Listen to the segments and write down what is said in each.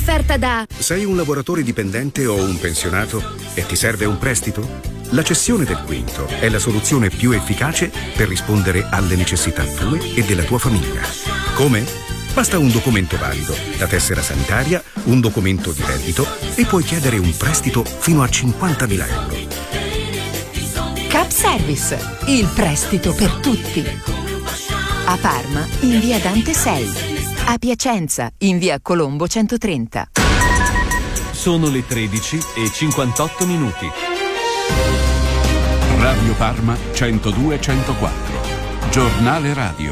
offerta da... Sei un lavoratore dipendente o un pensionato e ti serve un prestito? La cessione del quinto è la soluzione più efficace per rispondere alle necessità tue e della tua famiglia. Come? Basta un documento valido, la tessera sanitaria, un documento di reddito e puoi chiedere un prestito fino a 50.000 euro. Cap Service, il prestito per tutti. A Parma, in via Dante 6. A Piacenza, in via Colombo 130. Sono le 13:58. Radio Parma 102-104. Giornale radio.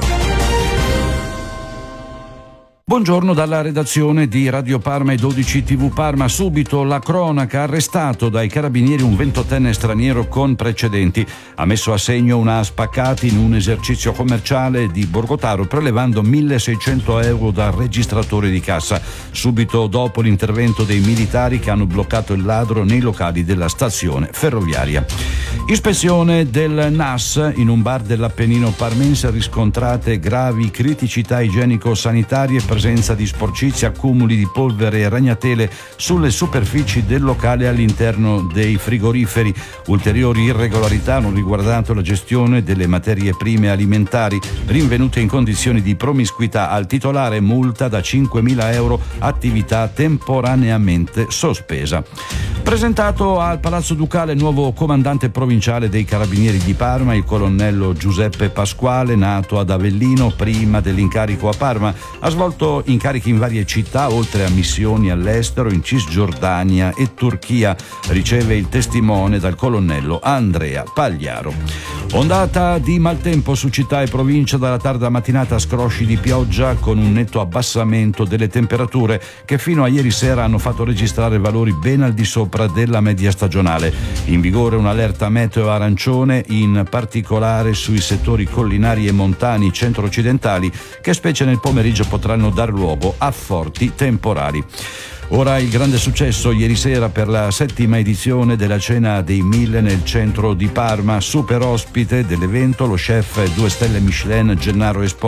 Buongiorno dalla redazione di Radio Parma e 12 TV Parma. Subito la cronaca: arrestato dai carabinieri un 28enne straniero con precedenti. Ha messo a segno una spaccata in un esercizio commerciale di Borgotaro, prelevando 1.600 euro dal registratore di cassa. Subito dopo l'intervento dei militari che hanno bloccato il ladro nei locali della stazione ferroviaria. Ispezione del NAS in un bar dell'Appennino parmense, riscontrate gravi criticità igienico-sanitarie, presenza di sporcizia, accumuli di polvere e ragnatele sulle superfici del locale all'interno dei frigoriferi. Ulteriori irregolarità hanno riguardato la gestione delle materie prime alimentari, rinvenute in condizioni di promiscuità. Al titolare multa da 5.000 euro, attività temporaneamente sospesa. Presentato al Palazzo Ducale nuovo comandante provinciale dei Carabinieri di Parma, il colonnello Giuseppe Pasquale, nato ad Avellino prima dell'incarico a Parma. Ha svolto incarichi in varie città, oltre a missioni all'estero in Cisgiordania e Turchia. Riceve il testimone dal colonnello Andrea Pagliaro. Ondata di maltempo su città e provincia dalla tarda mattinata, scrosci di pioggia con un netto abbassamento delle temperature che fino a ieri sera hanno fatto registrare valori ben al di sopra della media stagionale. In vigore un'allerta meteo arancione, in particolare sui settori collinari e montani centro-occidentali, che specie nel pomeriggio potranno dar luogo a forti temporali. Ora il grande successo ieri sera per la 7ª edizione della Cena dei 1000 nel centro di Parma. Super ospite dell'evento lo chef 2 stelle Michelin Gennaro Esposito,